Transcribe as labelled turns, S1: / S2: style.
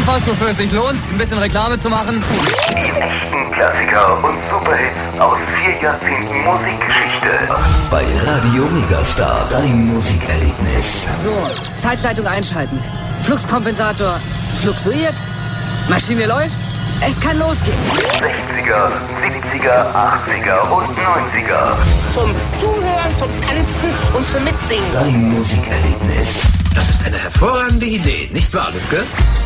S1: zusammenfasst, wofür es sich lohnt, ein bisschen Reklame zu machen.
S2: Die echten Klassiker und Superhits aus 4 Jahrzehnten Musikgeschichte. Bei Radio Megastar, dein Musikerlebnis.
S3: So, Zeitleitung einschalten. Fluxkompensator fluxuiert. Maschine läuft. Es kann losgehen.
S2: 60er, 70er, 80er und 90er.
S4: Zum Zuhören, zum Tanzen und zum Mitsingen.
S2: Dein Musikerlebnis.
S5: Das ist eine hervorragende Idee, nicht wahr, Lübke?